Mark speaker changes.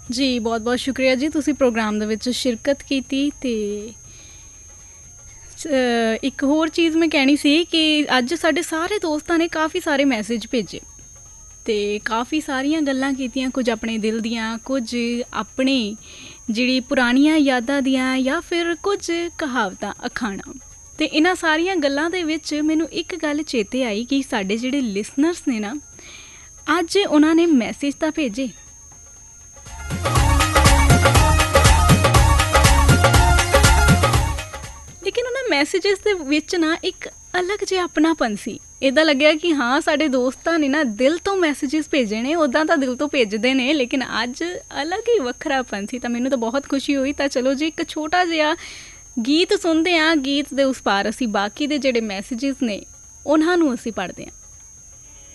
Speaker 1: ਜੀ, ਬਹੁਤ-ਬਹੁਤ ਸ਼ੁਕਰੀਆ ਜੀ, ਤੁਸੀਂ ਪ੍ਰੋਗਰਾਮ ਦੇ ਵਿੱਚ ਸ਼ਿਰਕਤ ਕੀਤੀ। ਅਤੇ ਇੱਕ ਹੋਰ ਚੀਜ਼ ਮੈਂ ਕਹਿਣੀ ਸੀ ਕਿ ਅੱਜ ਸਾਡੇ ਸਾਰੇ ਦੋਸਤਾਂ ਨੇ ਕਾਫੀ ਸਾਰੇ ਮੈਸੇਜ ਭੇਜੇ ਅਤੇ ਕਾਫੀ ਸਾਰੀਆਂ ਗੱਲਾਂ ਕੀਤੀਆਂ, ਕੁਝ ਆਪਣੇ ਦਿਲ ਦੀਆਂ, ਕੁਝ ਆਪਣੀ ਜਿਹੜੀ ਪੁਰਾਣੀਆਂ ਯਾਦਾਂ ਦੀਆਂ, ਜਾਂ ਫਿਰ ਕੁਝ ਕਹਾਵਤਾਂ ਅਖਾਣਾਂ। ਅਤੇ ਇਹਨਾਂ ਸਾਰੀਆਂ ਗੱਲਾਂ ਦੇ ਵਿੱਚ ਮੈਨੂੰ ਇੱਕ ਗੱਲ ਚੇਤੇ ਆਈ ਕਿ ਸਾਡੇ ਜਿਹੜੇ ਲਿਸਨਰਸ ਨੇ ਨਾ, ਅੱਜ ਉਹਨਾਂ ਨੇ ਮੈਸੇਜ ਤਾਂ ਭੇਜੇ, ਲੇਕਿਨ ਉਹਨਾਂ ਮੈਸੇਜਿਸ ਦੇ ਵਿੱਚ ਨਾ ਇੱਕ ਅਲੱਗ ਜਿਹਾ ਆਪਣਾਪਨ ਸੀ। ਇੱਦਾਂ ਲੱਗਿਆ ਕਿ ਹਾਂ, ਸਾਡੇ ਦੋਸਤਾਂ ਨੇ ਨਾ ਦਿਲ ਤੋਂ ਮੈਸੇਜਿਸ ਭੇਜੇ ਨੇ। ਉੱਦਾਂ ਤਾਂ ਦਿਲ ਤੋਂ ਭੇਜਦੇ ਨੇ, ਲੇਕਿਨ ਅੱਜ ਅਲੱਗ ਹੀ ਵੱਖਰਾਪਨ ਸੀ। ਤਾਂ ਮੈਨੂੰ ਤਾਂ ਬਹੁਤ ਖੁਸ਼ੀ ਹੋਈ। ਤਾਂ ਚਲੋ ਜੀ, ਇੱਕ ਛੋਟਾ ਜਿਹਾ ਗੀਤ ਸੁਣਦੇ ਹਾਂ। ਗੀਤ ਦੇ ਉਸ ਪਾਰ ਅਸੀਂ ਬਾਕੀ ਦੇ ਜਿਹੜੇ ਮੈਸੇਜਿਸ ਨੇ ਉਹਨਾਂ ਨੂੰ ਅਸੀਂ ਪੜ੍ਹਦੇ ਹਾਂ।